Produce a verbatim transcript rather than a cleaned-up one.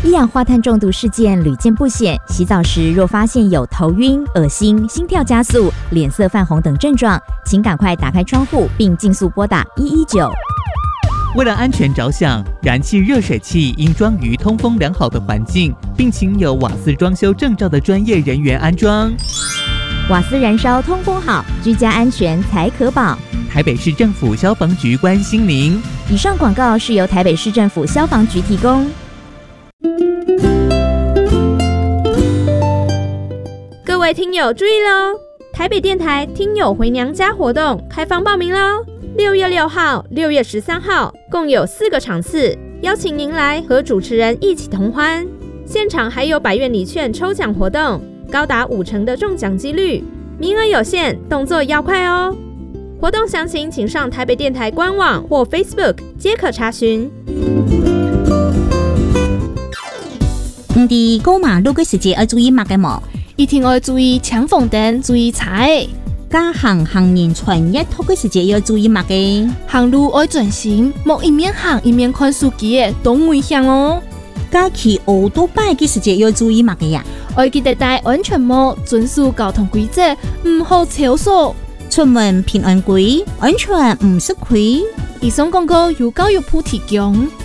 一氧化碳中毒事件屡见不鲜，洗澡时若发现有头晕、恶心、心跳加速、脸色泛红等症状，请赶快打开窗户并尽速拨打一一九。 为了安全着想，燃气热水器应装于通风良好的环境，并请有瓦斯装修证照的专业人员安装。 瓦斯燃烧通风好，居家安全才可保。 台北市政府消防局关心您。 以上广告是由台北市政府消防局提供。 各位听友注意喽！台北电台听友回娘家活动开放报名喽！六月六号、六月十三号共有四个场次，邀请您来和主持人一起同欢。现场还有百元礼券抽奖活动，高达五成的中奖几率，名额有限，动作要快哦！活动详情请上台北电台官网或 Facebook 皆可查询。 唔伫过马路嘅时节要注意乜嘅冇？ 一定要注意抢红灯，注意踩。 加行行人穿越拖嘅时节要注意乜嘅？ 行路要專心，莫一面行一面看手機嘅，都危險哦。 加騎奧多拜嘅時節要注意乜嘅呀？ 要記得戴安全帽，遵守交通規則，唔好超速。 出門平安歸，安全唔吃虧。 以上廣告由教育部提供。